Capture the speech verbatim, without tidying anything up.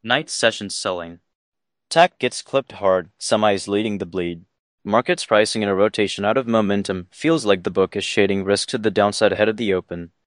Night session selling. T A C gets clipped hard, semis leading the bleed. Markets pricing in a rotation out of momentum feels like the book is shading risk to the downside ahead of the open.